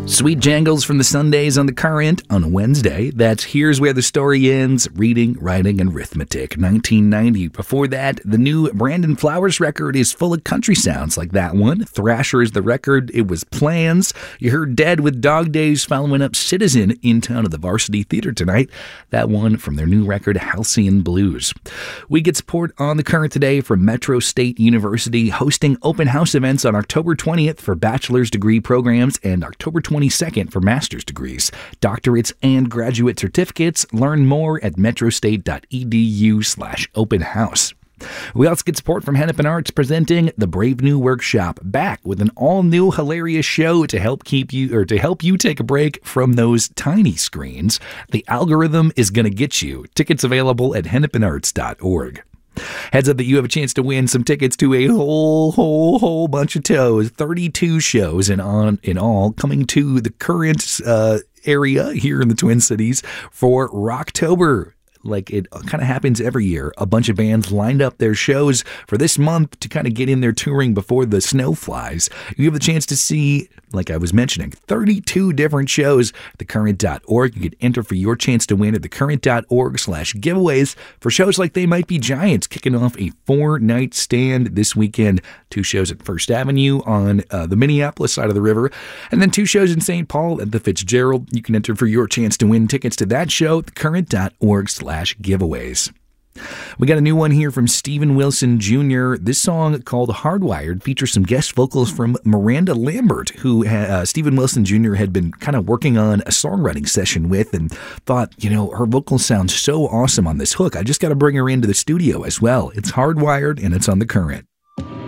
Sweet jangles from the Sundays on the Current on a Wednesday. That's Here's Where the Story Ends, Reading, Writing, and Arithmetic, 1990. Before that, the new Brandon Flowers record is full of country sounds like that one. Thrasher is the record. It was Plans. You heard Dead with Dog Days following up Citizen in town at the Varsity Theater tonight. That one from their new record, Halcyon Blues. We get support on the Current today from Metro State University, hosting open house events on October 20th for bachelor's degree programs and October 22nd for master's degrees, doctorates, and graduate certificates. Learn more at metrostate.edu/open house. We also get support from Hennepin Arts presenting the Brave New Workshop, back with an all-new hilarious show to help you take a break from those tiny screens. The algorithm is going to get you. Tickets available at hennepinarts.org. Heads up that you have a chance to win some tickets to a whole bunch of shows, 32 shows in all, coming to the Current area here in the Twin Cities for Rocktober. Like it kind of happens every year. A bunch of bands lined up their shows for this month to kind of get in their touring before the snow flies. You have the chance to see, like I was mentioning, 32 different shows at thecurrent.org. You can enter for your chance to win at thecurrent.org/giveaways for shows like They Might Be Giants, kicking off a 4-night stand this weekend. 2 shows at First Avenue on the Minneapolis side of the river, and then 2 shows in St. Paul at the Fitzgerald. You can enter for your chance to win tickets to that show at thecurrent.org/giveaways. We got a new one here from Steven Wilson Jr. This song, called Hardwired, features some guest vocals from Miranda Lambert, who Steven Wilson Jr. had been kind of working on a songwriting session with, and thought, her vocals sound so awesome on this hook. I just got to bring her into the studio as well. It's Hardwired, and it's on the Current.